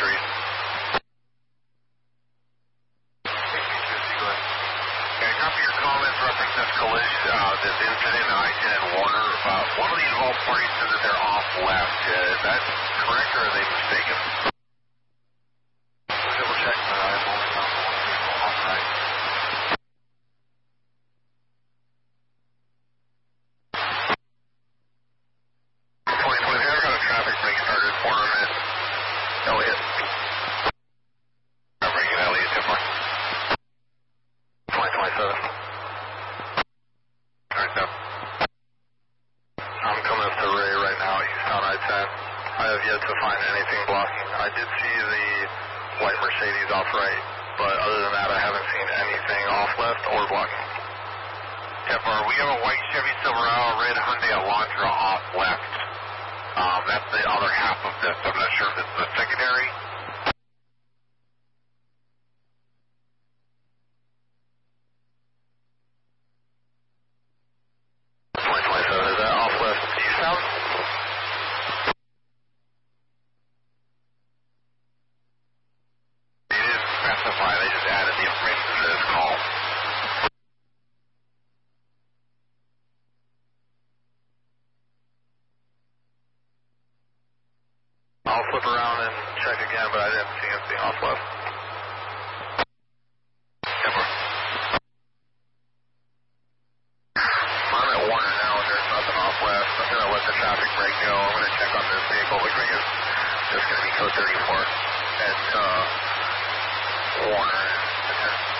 Street. Okay, copy your comments reference this collision, this incident in I-10 and Warner. One of the involved parties said that they're off left. Is that correct or are they mistaken? Double check that I've only found one vehicle off right. I got a traffic break started for a minute. Elliott. I'm bringing Elliott to my 2027. Alright, no. I'm coming up to Ray right now, eastbound I-10. I have yet to find anything blocking. I did see the white Mercedes off right, but other than that, I haven't seen anything off left or blocking. Kevlar, we have a white Chevy Silverado, red Hyundai Elantra off left. That's the other half of this. I'm not sure if it's the secondary. Is that off left eastbound? They didn't specify, they just added the information to this call. I'll flip around and check again, but I didn't see anything off left. Kevlar. I'm at Warner now, and there's nothing off left. I'm going to let the traffic brake go. I'm going to check on this vehicle. Looks like it's just going to be code 34 at Warner.